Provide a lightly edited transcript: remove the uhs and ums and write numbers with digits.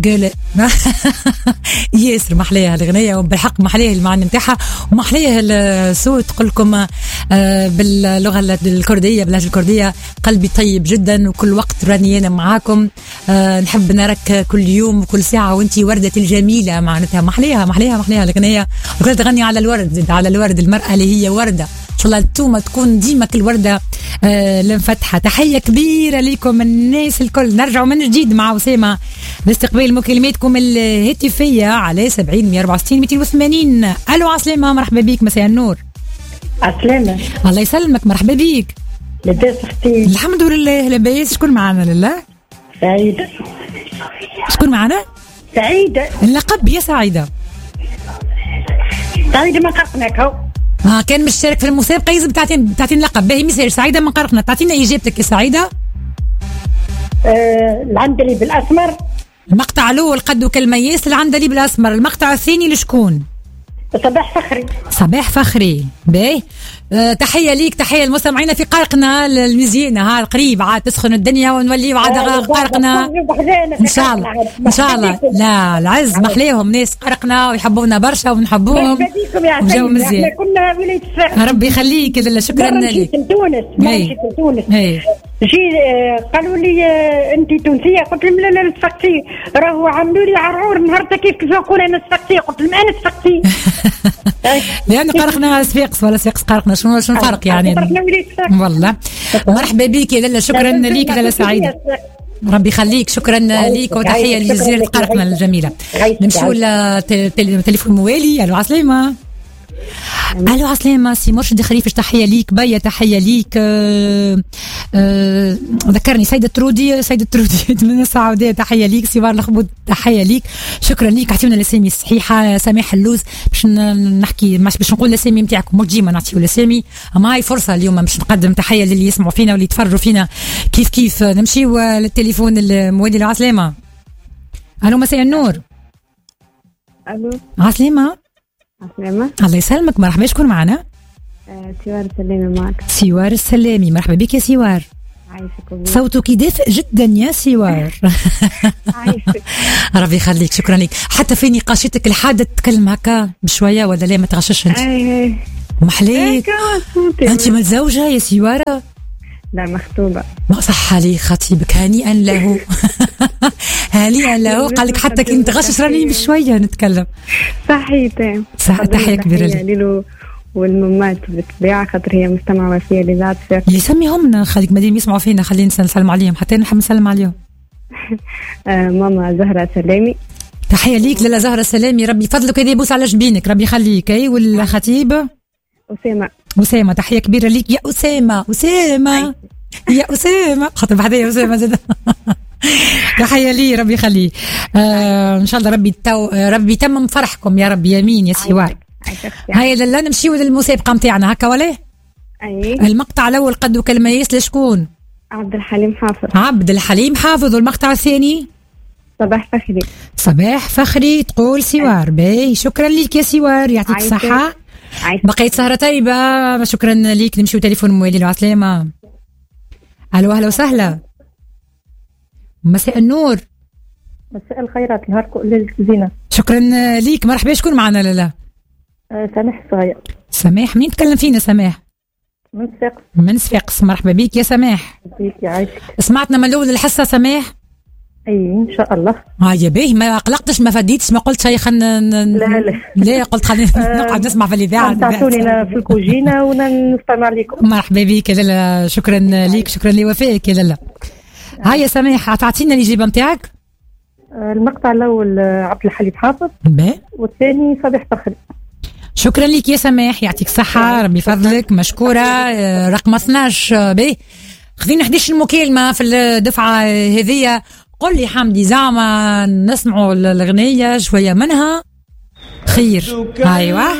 قال ياسر محليها الغنية، وبالحق محليها المعنى نتاعها، ومحليها الصوت. تقول لكم باللغة الكردية، باللهجة الكردية، قلبي طيب جدا، وكل وقت راني أنا معاكم. نحب نراك كل يوم وكل ساعة، وانتي وردة الجميلة معناتها. محليها الغنية. وقلت تغني على الورد، على الورد، المرأة اللي هي وردة. إن شاء الله التومة تكون ديما كل وردة لنفتحة. تحية كبيرة لكم الناس الكل. نرجع من جديد مع أسامة لاستقبال مكالماتكم الهاتفية على 70 164 280. ألو عسلامة، مرحبا بيك، مساء النور. عسلامة، الله يسلمك، مرحبا بيك. لاباس اختي؟ الحمد لله لاباس. شكون معنا؟ لله سعيدة. شكون معنا؟ سعيدة. اللقب يا سعيدة. سعيدة من قرقناك هو. كان مشترك في المسابقة، يزم تعطيني لقب باهي. مثال سعيدة من قرقنة، تعطينا إجابتك يا سعيدة. العندليب بالأسمر. المقطع الأول قدو كالمياس، العندليب الأسمر. المقطع الثاني لشكون؟ صباح فخري. صباح فخري، باهي. تحية ليك، تحية للمستمعين في قرقنة المزيانة. ها قريب عاد تسخن الدنيا ونولي عاد قرقنة إن شاء الله، إن شاء الله. لا العز محليهم ناس قرقنة ويحبونا برشا ونحبوهم، وجو مزيان. كنا ولاية الساحل. ربي يخليك لا شكرا لك. تونس تونس جي قالوا لي انت تونسيه، قلت لهم لا صفقتي، راهو عملوا لي عرعور النهارده كيف نقول انا صفقتي، قلت لهم انا صفقتي. لأن قرقنا صفاقس ولا صفاقس قرقنا، شنو الفرق يعني؟ والله مرحبا بك يا لاله، شكرا ليك لاله سعيده، ربي يخليك، شكرا ليك، وتحيه لجزيره قرقنا الجميله. نمشيو لتليفون موالي. الو عسلامه. الو عسلامة، سي مرشد خليفة، تحية ليك. بيا تحية ليك. ذكرني سيدة ترودي من السعودية، تحية ليك. سوار الخبود تحية ليك، شكرا ليك. عطيونا الاسامي الصحيحة. سماح اللوز باش نحكي، مش باش نقول الاسامي نتاعكم، مش ديما نعطيو الاسامي، اما هاي فرصة اليوم باش نقدم تحية للي يسمعوا فينا واللي يتفرجوا فينا كيف. نمشيو للتليفون الموالي. العسلامة. الو مساء النور. الو عسلامة. عسلامة، الله يسلمك، مرحبا. شكون معنا؟ سوار السلامي معك. سوار السلامي، مرحبا بك يا سوار. عايشك. صوتك دافئ جدا يا سوار. عايشك. ربي يخليك، شكرا لك. حتى في نقاشتك الحادة تتكلم هكا بشوية ولا لا؟ ما تغشش انت؟ محليك. انت متزوجة يا سوارة؟ لا مخطوبة. ما صح لي خطيبك، هنيئا له. هنيئا له. قال لك حتى كي نتغشش راني بشوية نتكلم. صحيح. تحية كبيرة لك. والممات بالطبيعة، خاطر هي مستمعة وفية لذات فيك. يسميهم خليك مادام يسمعوا فينا، خلينا نسلم عليهم، حتى نحب نسلم عليهم. ماما زهرة سلامي. تحية ليك لاله زهرة سلامي، ربي فضلك هذا يبوس على جبينك، ربي يخليك. اي والخطيب أسامة، تحية كبيرة ليك يا أسامة. يا أسامة، خاطر بحذا يا أسامة زاد. تحية لي، ربي يخليه. إن شاء الله ربي يتمم فرحكم يا رب، يمين يا سوار. هاي لا نمشيو للمسابقة متاعنا هكا ولا؟ أي. المقطع الأول قدو كالمياس لشكون؟ عبد الحليم حافظ. والمقطع الثاني؟ صباح فخري. تقول سوار. باي، شكرا لك يا سوار، يعطيك الصحة. بقيت سهرة طيبة، شكرا ليك. نمشيو تليفون موالي. العسلامة. الو اهلا وسهلا. مساء النور. مساء الخيرات، نهاركم ليلة زينة. شكرا ليك، مرحبا. شكون معنا لاله؟ سماح الصغير. سماح، منين تكلم فينا سماح؟ من صفاقس. مرحبا بيك يا سماح. بيك يعيشك. سمعتنا من الاول الحصة سماح؟ اي ان شاء الله. يا باهي، ما قلقتش، ما فديتش، ما قلت شيء لا قلت خلينا نقعد نسمع في الاذاعه. تعطوني في الكوجينه ونستمع لكم. مرحبا بك يا لاله، شكرا ليك، شكرا لوفائك يا لاله. هيا سماح، تعطينا الاجابه نتاعك. المقطع الاول عبد الحليم حافظ، والثاني صباح فخري. شكرا لك يا سماح، يعطيك الصحه، ربي يفضلك، مشكوره. رقم 12. باهي، خذينا 11 مكالمه في الدفعه هذه. قل لي حمدي، زعما نسمعوا الأغنية شوية منها خير. أيوة.